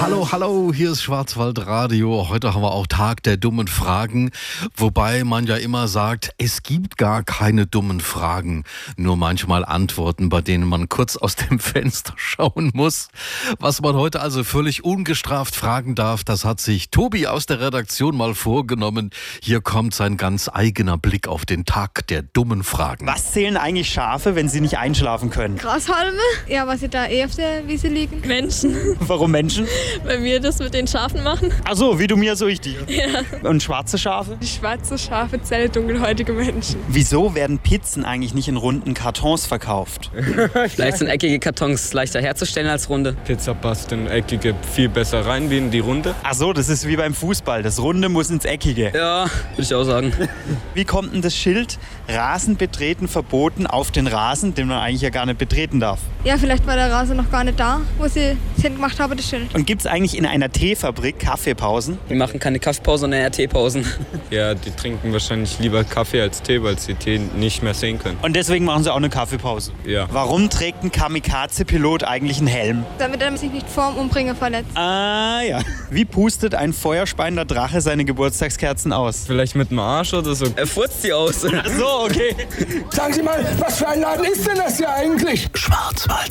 Hallo, hallo, hier ist Schwarzwaldradio. Heute haben wir auch Tag der dummen Fragen. Wobei man ja immer sagt, es gibt gar keine dummen Fragen. Nur manchmal Antworten, bei denen man kurz aus dem Fenster schauen muss. Was man heute also völlig ungestraft fragen darf, das hat sich Tobi aus der Redaktion mal vorgenommen. Hier kommt sein ganz eigener Blick auf den Tag der dummen Fragen. Was zählen eigentlich Schafe, wenn sie nicht einschlafen können? Grashalme? Ja, was sie da auf der Wiese liegen. Menschen, Warum Menschen? weil wir das mit den Schafen machen. Ach so, wie du mir, so ich dir. Ja. Und schwarze Schafe? Die schwarze Schafe zählen dunkelhäutige Menschen. Wieso werden Pizzen eigentlich nicht in runden Kartons verkauft? Vielleicht sind eckige Kartons leichter herzustellen als runde. Pizza passt in eckige viel besser rein wie in die runde. Ach so, das ist wie beim Fußball. Das Runde muss ins Eckige. Ja, würde ich auch sagen. Wie kommt denn das Schild Rasen betreten verboten auf den Rasen, den man eigentlich ja gar nicht betreten darf? Ja, vielleicht war der Rasen noch gar nicht da, wo sie es hingemacht haben, das Schild. Und gibt es eigentlich in einer Teefabrik Kaffeepausen? Wir machen keine Kaffeepause, sondern eher Teepausen. Ja, die trinken wahrscheinlich lieber Kaffee als Tee, weil sie Tee nicht mehr sehen können. Und deswegen machen sie auch eine Kaffeepause. Ja. Warum trägt ein Kamikaze-Pilot eigentlich einen Helm? Damit er sich nicht vorm Umbringen verletzt. Ah ja. Wie pustet ein feuerspeiender Drache seine Geburtstagskerzen aus? Vielleicht mit dem Arsch oder so. Er furzt die aus. Ach so, okay. Sagen Sie mal, was für ein Laden ist denn das hier eigentlich? Schwarzwald